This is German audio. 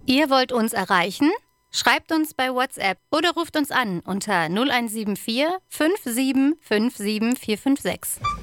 Ihr wollt uns erreichen? Schreibt uns bei WhatsApp oder ruft uns an unter 0174 57 57 456.